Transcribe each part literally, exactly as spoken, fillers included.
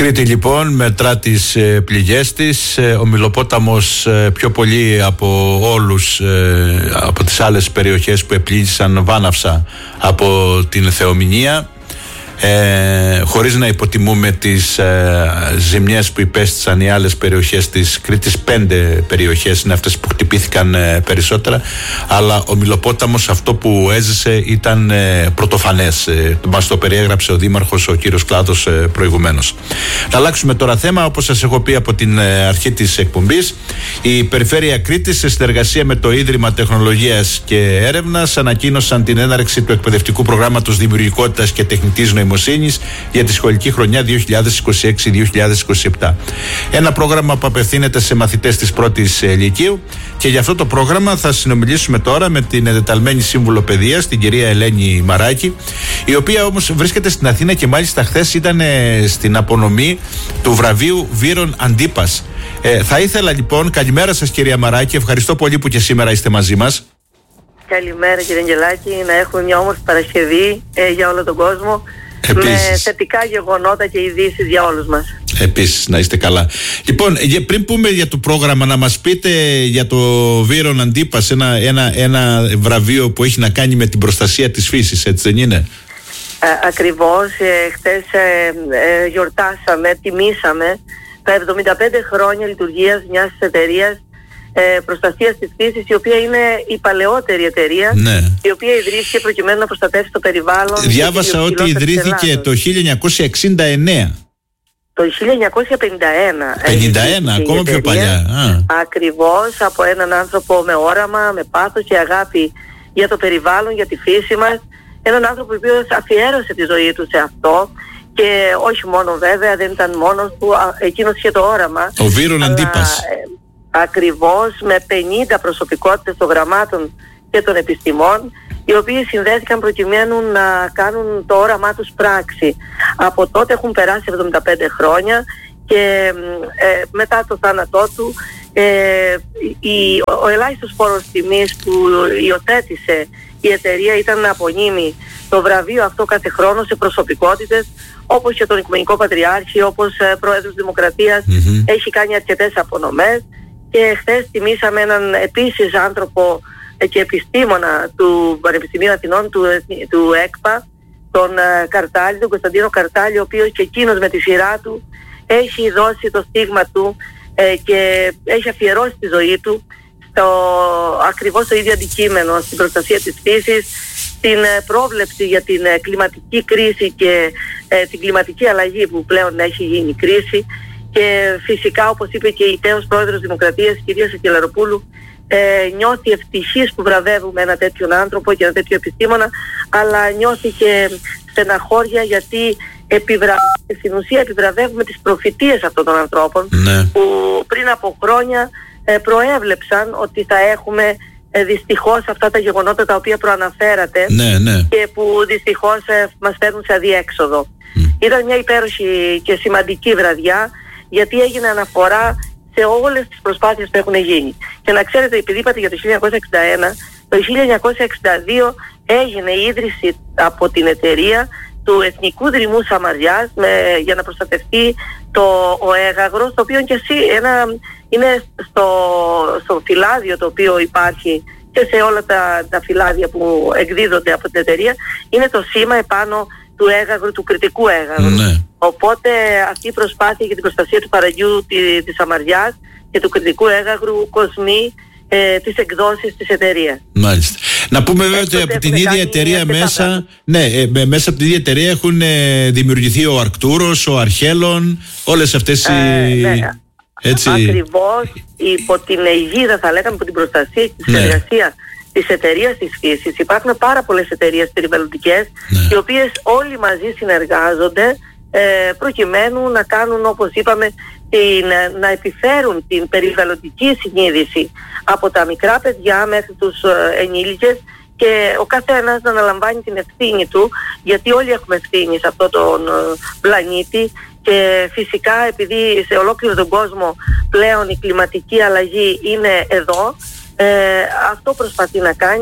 Κρήτη λοιπόν μετρά τις ε, πληγές της. ε, ο Μυλοπόταμος ε, πιο πολύ από όλους ε, από τις άλλες περιοχές που επλήγησαν βάναυσα από την θεομηνία, ε, χωρίς να υποτιμούμε τις ε, ζημιές που υπέστησαν οι άλλες περιοχές της Κρήτης. Πέντε περιοχές είναι αυτές που χτυπήθηκαν ε, περισσότερα, αλλά ο Μυλοπόταμος αυτό που έζησε ήταν ε, πρωτοφανές. ε, μας το περιέγραψε ο Δήμαρχος, ο κύριος Κλάδος, ε, προηγουμένως. Θα αλλάξουμε τώρα θέμα. Όπως σας έχω πει από την ε, αρχή της εκπομπής, η Περιφέρεια Κρήτης σε συνεργασία με το Ίδρυμα Τεχνολογίας και Έρευνας ανακοίνωσαν την έναρξη του εκπαιδευτικού προγράμματος Δημιουργικότητας και Τεχνητής Νοημοσύνης για τη σχολική χρονιά δύο χιλιάδες είκοσι έξι δύο χιλιάδες είκοσι επτά. Ένα πρόγραμμα που απευθύνεται σε μαθητές της πρώτης λυκείου, και για αυτό το πρόγραμμα θα συνομιλήσουμε τώρα με την εντεταλμένη σύμβουλο παιδείας, την κυρία Ελένη Μαράκη, η οποία όμως βρίσκεται στην Αθήνα και μάλιστα χθες ήταν στην απονομή του βραβείου Βύρον Αντίπας. Ε, θα ήθελα λοιπόν, καλημέρα σας κυρία Μαράκη, ευχαριστώ πολύ που και σήμερα είστε μαζί μας. Καλημέρα κύριε Αγγελάκη, να έχουμε μια όμορφη Παρασκευή ε, για όλο τον κόσμο. Επίσης, με θετικά γεγονότα και ειδήσεις για όλους μας. Επίσης, να είστε καλά. Λοιπόν, πριν πούμε για το πρόγραμμα, να μας πείτε για το Βύρον Αντίπας, ένα, ένα, ένα βραβείο που έχει να κάνει με την προστασία της φύσης, έτσι δεν είναι? Α, ακριβώς, ε, χτες ε, ε, γιορτάσαμε, τιμήσαμε τα εβδομήντα πέντε χρόνια λειτουργίας μιας εταιρείας Ε, προστασίας της φύσης, η οποία είναι η παλαιότερη εταιρεία, ναι, η οποία ιδρύθηκε προκειμένου να προστατεύσει το περιβάλλον. Διάβασα ότι ιδρύθηκε το χίλια εννιακόσια εξήντα εννέα. Το χίλια εννιακόσια πενήντα ένα. πενήντα ένα, ακόμα πιο παλιά. Α. Ακριβώς, από έναν άνθρωπο με όραμα, με πάθος και αγάπη για το περιβάλλον, για τη φύση μας. Έναν άνθρωπο ο οποίος αφιέρωσε τη ζωή του σε αυτό. Και όχι μόνο, βέβαια, δεν ήταν μόνος του, εκείνος είχε το όραμα. Ο Βύρον Αντίπας. Ακριβώς, με πενήντα προσωπικότητες των γραμμάτων και των επιστημών, οι οποίοι συνδέθηκαν προκειμένου να κάνουν το όραμά τους πράξη. Από τότε έχουν περάσει εβδομήντα πέντε χρόνια και ε, μετά το θάνατό του ε, η, ο ελάχιστος φόρος τιμής που υιοθέτησε η εταιρεία ήταν να απονείμει το βραβείο αυτό κάθε χρόνο σε προσωπικότητες όπως και τον Οικουμενικό Πατριάρχη, όπως ε, Πρόεδρος Δημοκρατίας, mm-hmm. έχει κάνει αρκετές απονομές. Και χθες τιμήσαμε έναν επίσης άνθρωπο και επιστήμονα του Πανεπιστημίου Αθηνών, του, του ΕΚΠΑ, τον Καρτάλη, τον Κωνσταντίνο Καρτάλη, ο οποίος και εκείνος με τη σειρά του έχει δώσει το στίγμα του ε, και έχει αφιερώσει τη ζωή του στο ακριβώς το ίδιο αντικείμενο, στην προστασία της φύσης, στην πρόβλεψη για την κλιματική κρίση και ε, την κλιματική αλλαγή που πλέον έχει γίνει κρίση. Και φυσικά, όπως είπε και η τέος Πρόεδρος Δημοκρατίας, η κυρία Σακελαροπούλου, ε, νιώθει ευτυχής που βραβεύουμε ένα τέτοιον άνθρωπο και ένα τέτοιο επιστήμονα, αλλά νιώθει και στεναχώρια γιατί επιβρα... στην ουσία επιβραβεύουμε τις προφητείες αυτών των ανθρώπων, ναι, που πριν από χρόνια ε, προέβλεψαν ότι θα έχουμε ε, δυστυχώς αυτά τα γεγονότα τα οποία προαναφέρατε, ναι, ναι, και που δυστυχώς ε, μας φέρνουν σε αδιέξοδο. Mm. Ήταν μια υπέροχη και σημαντική βραδιά, γιατί έγινε αναφορά σε όλες τις προσπάθειες που έχουν γίνει. Και να ξέρετε, επειδή είπατε για το χίλια εννιακόσια εξήντα ένα, το χίλια εννιακόσια εξήντα δύο έγινε η ίδρυση από την εταιρεία του Εθνικού Δρυμού Σαμαριάς με, για να προστατευτεί το, ο έγαγρος, το οποίο και εσύ ένα, είναι στο, στο φυλάδιο το οποίο υπάρχει και σε όλα τα, τα φυλάδια που εκδίδονται από την εταιρεία, είναι το σήμα επάνω του έγαγρου, του κρητικού έγαγρου. Ναι. Οπότε αυτή η προσπάθεια για την προστασία του παραγιού τη, της Σαμαριάς και του κρητικού έγαγρου κοσμεί ε, τις εκδόσεις της εταιρείας. Μάλιστα. Να πούμε βέβαια ότι από την ίδια εταιρεία μέσα, ναι, ε, μέσα από την ίδια εταιρεία έχουν ε, δημιουργηθεί ο Αρκτούρος, ο Αρχέλων, όλες αυτές οι... Ε, ναι. Έτσι... Ακριβώς υπό την αιγίδα, θα λέγαμε, υπό την προστασία και τη συνεργασία, ναι, της εταιρείας της φύσης. Υπάρχουν πάρα πολλές εταιρείες περιβαλλοντικές, ναι, οι οποίες όλοι μαζί συνεργάζονται ε, προκειμένου να κάνουν, όπως είπαμε, την, να επιφέρουν την περιβαλλοντική συνείδηση από τα μικρά παιδιά μέχρι τους ε, ενήλικες και ο καθένας να αναλαμβάνει την ευθύνη του, γιατί όλοι έχουμε ευθύνη σε αυτόν τον ε, πλανήτη. Και φυσικά, επειδή σε ολόκληρο τον κόσμο πλέον η κλιματική αλλαγή είναι εδώ, ε, αυτό προσπαθεί να κάνει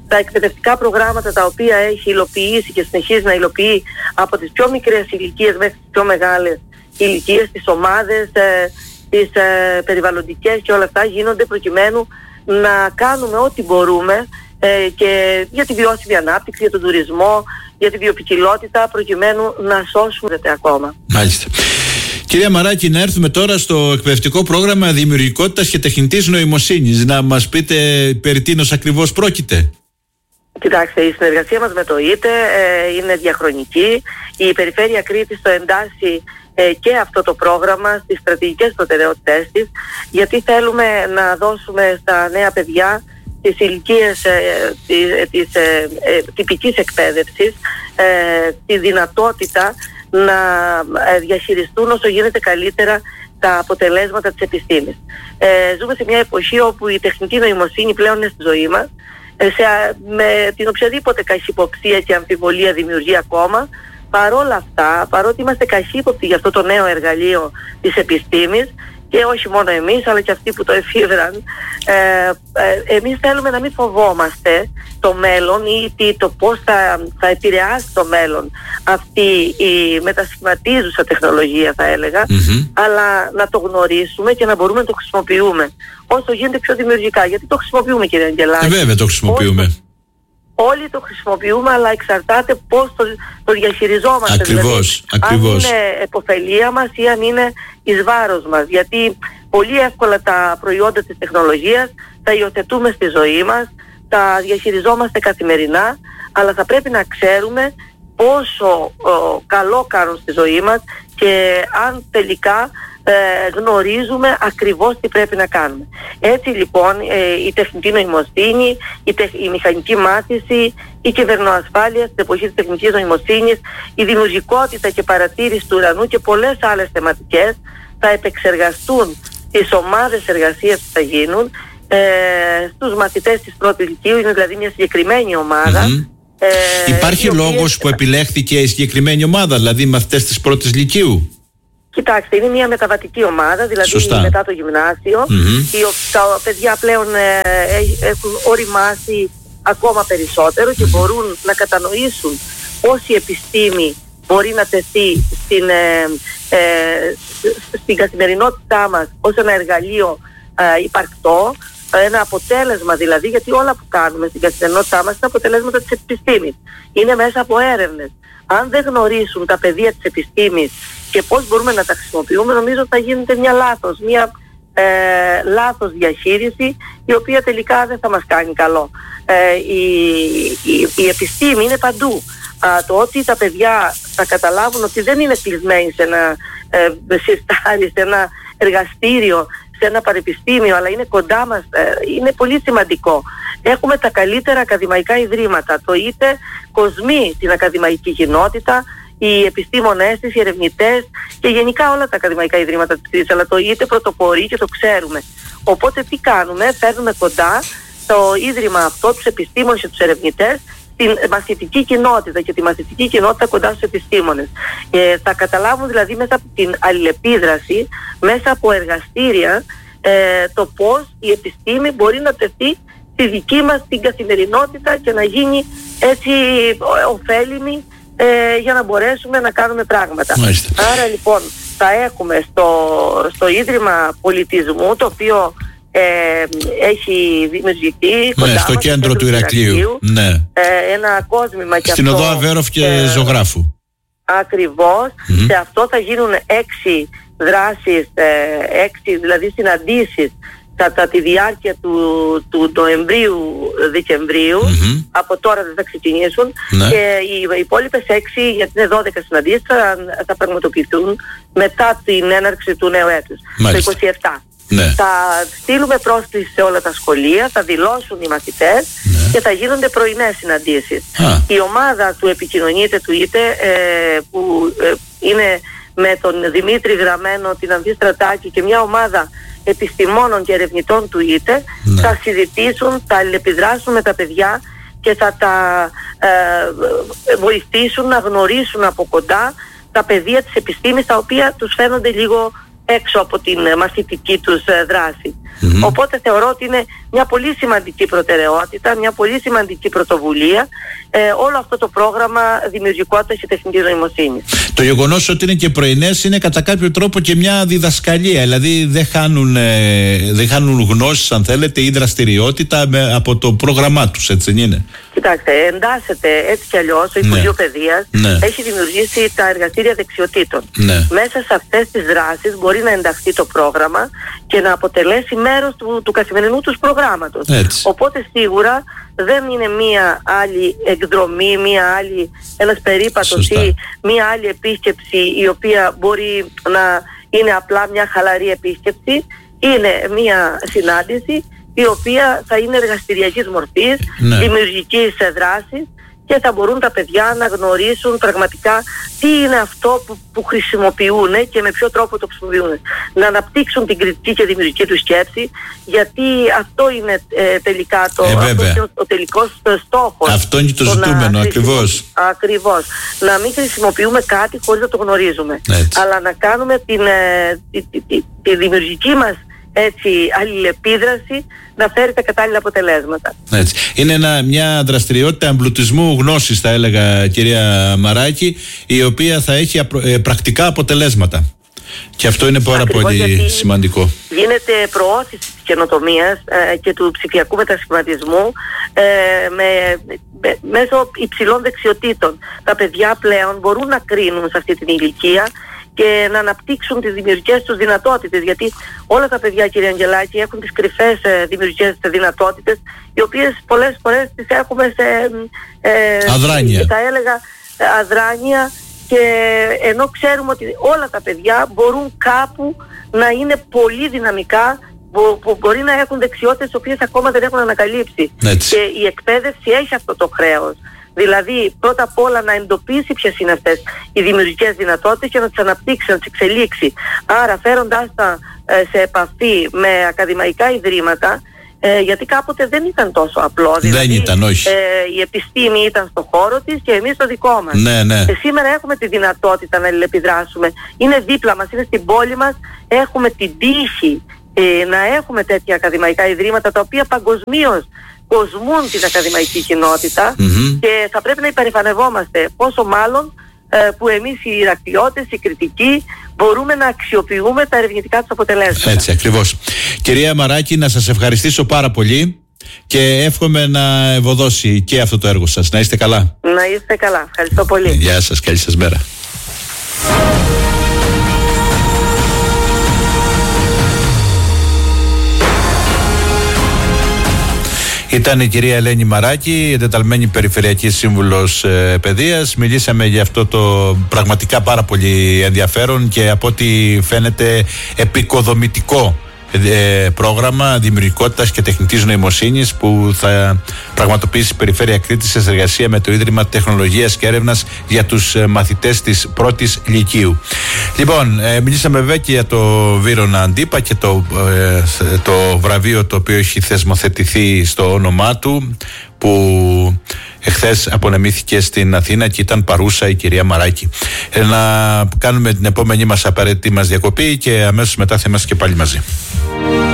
τα εκπαιδευτικά προγράμματα τα οποία έχει υλοποιήσει και συνεχίζει να υλοποιεί από τις πιο μικρές ηλικίες μέχρι τις πιο μεγάλες ηλικίες, τις ομάδες, ε, τις ε, περιβαλλοντικές και όλα αυτά γίνονται προκειμένου να κάνουμε ό,τι μπορούμε ε, και για τη βιώσιμη ανάπτυξη, για τον τουρισμό, για τη βιοποικιλότητα, προκειμένου να σώσουμε ακόμα. Μάλιστα. Κυρία Μαράκη, να έρθουμε τώρα στο εκπαιδευτικό πρόγραμμα Δημιουργικότητας και Τεχνητής Νοημοσύνης. Να μας πείτε περί τίνος ακριβώς πρόκειται. Κοιτάξτε, η συνεργασία μας με το ΙΤΕ ε, είναι διαχρονική. Η Περιφέρεια Κρήτης το εντάσσει ε, και αυτό το πρόγραμμα στις στρατηγικές προτεραιότητές της, γιατί θέλουμε να δώσουμε στα νέα παιδιά τις ηλικίες ε, της, της ε, ε, τυπικής εκπαίδευσης ε, τη δυνατότητα να διαχειριστούν όσο γίνεται καλύτερα τα αποτελέσματα της επιστήμης. Ε, ζούμε σε μια εποχή όπου η τεχνητή νοημοσύνη πλέον είναι στη ζωή μας, ε, σε, με την οποιαδήποτε καχυποψία και αμφιβολία δημιουργεί ακόμα. Παρόλα αυτά, παρότι είμαστε καχύποπτοι για αυτό το νέο εργαλείο της επιστήμης, και όχι μόνο εμείς αλλά και αυτοί που το εφήβραν, ε, ε, εμείς θέλουμε να μην φοβόμαστε το μέλλον ή το πώς θα, θα επηρεάσει το μέλλον αυτή η μετασχηματίζουσα τεχνολογία, θα έλεγα, mm-hmm. αλλά να το γνωρίσουμε και να μπορούμε να το χρησιμοποιούμε όσο γίνεται πιο δημιουργικά, γιατί το χρησιμοποιούμε, κύριε Αγγελάκη. Ε, βέβαια το χρησιμοποιούμε. Όσο... Όλοι το χρησιμοποιούμε, αλλά εξαρτάται πώς το, το διαχειριζόμαστε. Ακριβώς, δηλαδή, ακριβώς. αν είναι επωφελία μας ή αν είναι εις βάρος μας. Γιατί πολύ εύκολα τα προϊόντα της τεχνολογίας τα υιοθετούμε στη ζωή μας, τα διαχειριζόμαστε καθημερινά, αλλά θα πρέπει να ξέρουμε πόσο ο, καλό κάνουν στη ζωή μας και αν τελικά ε, γνωρίζουμε ακριβώς τι πρέπει να κάνουμε. Έτσι λοιπόν ε, η τεχνητή νοημοσύνη, η, τεχ, η μηχανική μάθηση, η κυβερνοασφάλεια στην εποχή της τεχνητής νοημοσύνης, η δημιουργικότητα και παρατήρηση του ουρανού και πολλές άλλες θεματικές θα επεξεργαστούν στις ομάδες εργασίας που θα γίνουν ε, στους μαθητές της πρώτης λυκείου. Είναι δηλαδή μια συγκεκριμένη ομάδα. Mm-hmm. Ε, Υπάρχει λόγος οποίες... που επιλέχθηκε η συγκεκριμένη ομάδα, δηλαδή οι μαθητές της πρώτης λυκείου? Κοιτάξτε, είναι μια μεταβατική ομάδα, δηλαδή Σωστά. μετά το γυμνάσιο. Mm-hmm. Οι, τα παιδιά πλέον ε, έχουν οριμάσει ακόμα περισσότερο και μπορούν να κατανοήσουν πώς η επιστήμη μπορεί να τεθεί στην, ε, ε, στην καθημερινότητά μας ως ένα εργαλείο ε, υπαρκτό, ένα αποτέλεσμα δηλαδή, γιατί όλα που κάνουμε στην καθημερινότητά μας είναι αποτελέσματα της επιστήμης. Είναι μέσα από έρευνες. Αν δεν γνωρίσουν τα πεδία της επιστήμης και πώς μπορούμε να τα χρησιμοποιούμε, νομίζω θα γίνεται μια λάθος, μια ε, λάθος διαχείριση, η οποία τελικά δεν θα μας κάνει καλό. Ε, η, η, η επιστήμη είναι παντού. Α, το ότι τα παιδιά θα καταλάβουν ότι δεν είναι κλεισμένοι σε ένα ε, συστάρι, σε ένα εργαστήριο, σε ένα πανεπιστήμιο, αλλά είναι κοντά μας, ε, είναι πολύ σημαντικό. Έχουμε τα καλύτερα ακαδημαϊκά ιδρύματα. Το ΙΤΕ κοσμεί την ακαδημαϊκή κοινότητα, οι επιστήμονές της, οι ερευνητές και γενικά όλα τα ακαδημαϊκά ιδρύματα της Κρήτης, αλλά το ΙΤΕ πρωτοπορεί και το ξέρουμε. Οπότε τι κάνουμε? Φέρνουμε κοντά το ίδρυμα αυτό, τους επιστήμονες και τους ερευνητές, την μαθητική κοινότητα και τη μαθητική κοινότητα κοντά στους επιστήμονες. Ε, θα καταλάβουν δηλαδή μέσα από την αλληλεπίδραση, μέσα από εργαστήρια, ε, το πώς η επιστήμη μπορεί να τεθεί στη δική μας την καθημερινότητα και να γίνει έτσι ωφέλιμη ε, για να μπορέσουμε να κάνουμε πράγματα. Μάλιστα. Άρα λοιπόν θα έχουμε στο, στο Ίδρυμα Πολιτισμού, το οποίο Ε, έχει δημιουργηθεί ναι, στο κέντρο του Ηρακλείου, ναι. ε, ένα κόσμημα και στην αυτό, οδό Αβέροφ και ε, Ζωγράφου. Ακριβώς. Mm-hmm. Σε αυτό θα γίνουν έξι δράσεις, ε, έξι δηλαδή συναντήσεις κατά τη διάρκεια του, του Νοεμβρίου-Δεκεμβρίου. Mm-hmm. Από τώρα δεν θα ξεκινήσουν. Ναι. Και οι, οι υπόλοιπες έξι, γιατί είναι δώδεκα συναντήσεις, θα, θα πραγματοποιηθούν μετά την έναρξη του νέου έτους, το είκοσι επτά. Ναι. Θα στείλουμε πρόσκληση σε όλα τα σχολεία, θα δηλώσουν οι μαθητές, ναι. και θα γίνονται πρωινές συναντήσεις. Α. Η ομάδα του επικοινωνείται του ΙΤΕ, ε, που ε, είναι με τον Δημήτρη Γραμμένο, την Ανθή Στρατάκη και μια ομάδα επιστημόνων και ερευνητών του ΙΤΕ, ναι. θα συζητήσουν, θα αλληλεπιδράσουν με τα παιδιά και θα τα ε, βοηθήσουν να γνωρίσουν από κοντά τα πεδία της επιστήμης, τα οποία τους φαίνονται λίγο έξω από την μαθητική τους δράση. Mm-hmm. Οπότε θεωρώ ότι είναι μια πολύ σημαντική προτεραιότητα, μια πολύ σημαντική πρωτοβουλία ε, όλο αυτό το πρόγραμμα δημιουργικότητας και τεχνητής νοημοσύνης. Το γεγονός ότι είναι και πρωινές είναι κατά κάποιο τρόπο και μια διδασκαλία, δηλαδή δεν χάνουν, ε, δεν χάνουν γνώσεις, αν θέλετε, ή δραστηριότητα με, από το πρόγραμμά τους, έτσι δεν είναι? Κοιτάξτε, εντάσσεται έτσι κι αλλιώς. Το Υπουργείο ναι. Παιδείας ναι. έχει δημιουργήσει τα εργαστήρια δεξιοτήτων. Ναι. Μέσα σε αυτές τις δράσεις μπορεί να ενταχθεί το πρόγραμμα και να αποτελέσει μέρος του, του καθημερινού τους προγράμματος. Έτσι. Οπότε σίγουρα δεν είναι μία άλλη εκδρομή, μία άλλη, ένας περίπατος Σωστά. ή μία άλλη επίσκεψη η οποία μπορεί να είναι απλά μια χαλαρή επίσκεψη. Είναι μία συνάντηση η οποία θα είναι εργαστηριακής μορφής, ναι. δημιουργικής δράσης, και θα μπορούν τα παιδιά να γνωρίσουν πραγματικά τι είναι αυτό που, που χρησιμοποιούν και με ποιο τρόπο το χρησιμοποιούν. Να αναπτύξουν την κριτική και δημιουργική του σκέψη, γιατί αυτό είναι ε, τελικά το, ε, αυτό είναι ο, ο τελικός στόχος. Αυτό είναι το ζητούμενο, ακριβώς. Ακριβώς. Να μην χρησιμοποιούμε κάτι χωρίς να το γνωρίζουμε. Έτσι. Αλλά να κάνουμε την, ε, τη, τη, τη, τη δημιουργική μας έτσι αλληλεπίδραση να φέρει τα κατάλληλα αποτελέσματα. Έτσι. Είναι ένα, μια δραστηριότητα εμπλουτισμού γνώσης, θα έλεγα, κυρία Μαράκη, η οποία θα έχει απρο, ε, πρακτικά αποτελέσματα. Και αυτό είναι πάρα Ακριβώς, πολύ σημαντικό. Γίνεται προώθηση της καινοτομίας ε, και του ψηφιακού μετασχηματισμού ε, με, με, μέσω υψηλών δεξιοτήτων. Τα παιδιά πλέον μπορούν να κρίνουν σε αυτή την ηλικία και να αναπτύξουν τις δημιουργικές τους δυνατότητες, γιατί όλα τα παιδιά, κύριε Αγγελάκη, έχουν τις κρυφές ε, δημιουργικές δυνατότητες, οι οποίες πολλές φορές τις έχουμε σε ε, αδράνεια. θα έλεγα ε, αδράνεια, και ενώ ξέρουμε ότι όλα τα παιδιά μπορούν κάπου να είναι πολύ δυναμικά, που, που μπορεί να έχουν δεξιότητες τις οποίες ακόμα δεν έχουν ανακαλύψει. Έτσι. Και η εκπαίδευση έχει αυτό το χρέος. Δηλαδή, πρώτα απ' όλα να εντοπίσει ποιες είναι αυτές οι δημιουργικές δυνατότητες και να τις αναπτύξει, να τις εξελίξει. Άρα, φέροντάς τα ε, σε επαφή με ακαδημαϊκά ιδρύματα, ε, γιατί κάποτε δεν ήταν τόσο απλό. Δηλαδή, δεν ήταν, όχι. Ε, η επιστήμη ήταν στο χώρο της και εμείς στο δικό μας. Ναι, ναι. Και σήμερα έχουμε τη δυνατότητα να αλληλεπιδράσουμε. Είναι δίπλα μας, είναι στην πόλη μας. Έχουμε την τύχη ε, να έχουμε τέτοια ακαδημαϊκά ιδρύματα, τα οποία παγκοσμίως κοσμούν την ακαδημαϊκή κοινότητα, mm-hmm. και θα πρέπει να υπερηφανευόμαστε, πόσο μάλλον ε, που εμείς οι Ηρακλειώτες, οι κριτικοί, μπορούμε να αξιοποιούμε τα ερευνητικά τους αποτελέσματα. Έτσι ακριβώς. Κυρία Μαράκη, να σας ευχαριστήσω πάρα πολύ και εύχομαι να ευωδώσει και αυτό το έργο σας. Να είστε καλά. Να είστε καλά. Ευχαριστώ πολύ. Γεια σας. Καλή σας μέρα. Ήταν η κυρία Ελένη Μαράκη, εντεταλμένη περιφερειακή σύμβουλος ε, παιδείας. Μιλήσαμε για αυτό το πραγματικά πάρα πολύ ενδιαφέρον και από ό,τι φαίνεται επικοδομητικό ε, πρόγραμμα δημιουργικότητας και τεχνητής νοημοσύνης που θα πραγματοποιήσει η Περιφέρεια Κρήτης σε συνεργασία με το Ίδρυμα Τεχνολογίας και Έρευνας για τους ε, μαθητές της πρώτης λυκείου. Λοιπόν, ε, μιλήσαμε βέβαια και για το Βύρωνα Αντίπα και το, ε, το βραβείο το οποίο έχει θεσμοθετηθεί στο όνομά του, που εχθές απονεμήθηκε στην Αθήνα και ήταν παρούσα η κυρία Μαράκη. Ε, να κάνουμε την επόμενη μας απαραίτητη μας διακοπή και αμέσως μετά θα είμαστε και πάλι μαζί.